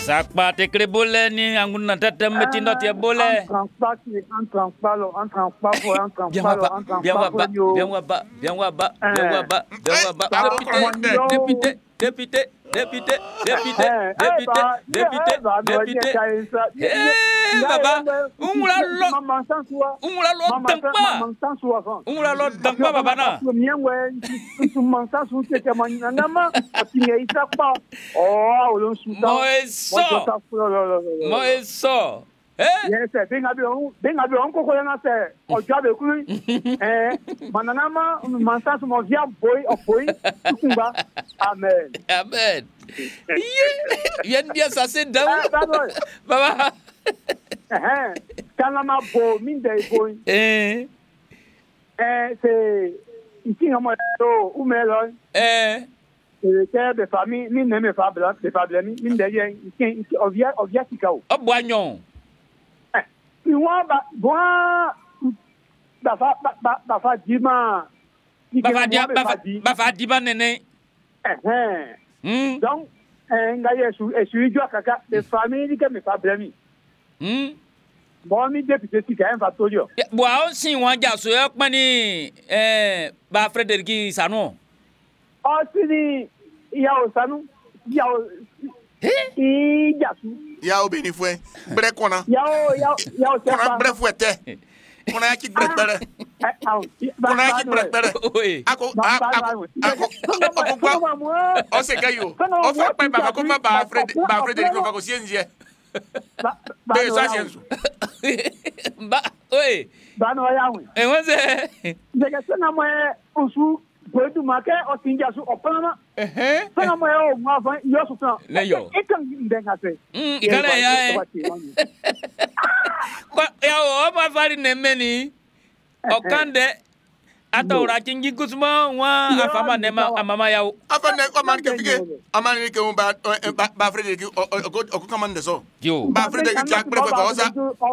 Sakpa te kre boleh ni anguna tata metindo tia boleh. Bien waba. Député. Baba, ungula lo dankpa baba na. Moeso. Yes, benga bi on koko yana se ojo be ku mananama mansa mo via boy kumba amen Viens bien ça c'est down baba kalama bo min de boy c'est ici mo do ou melo c'est de famille min ne me fa blanc de famille min de yen ici ovia tikao oboagnon Iwa ba dima nene. Donc nga yesu jo kaka de famille que me fa blami. Bon mi député ti kan fa tojo. Boa on sin wan ja so e pon ni ba Frederick Sanu. O si ni ya o Sanu ya o jasu. Ya o beni fue. Bre kona. Ya o kona bre fuete. Kona ya ki bre bere. Kona ya ki bre bere. Ako. O se kayo. O fa pa ba ko ba Frederick ko ko cienzie. Be so cienzo. Ba no ya wi. E won se. De que se na mo osu Boidu make o tinja su opana. Sana mo yo ma fa yo su tan. E kan ndenga se. Ikana ya Kwa ya o ma fari nemeni. O kande ata ora kingi kusuma wa afama nema amama ya o. Afa ne ko man ke fike. Amani ke ba Frederick o ko kamande so. Yo. Ba Frederick jak bre ko sa.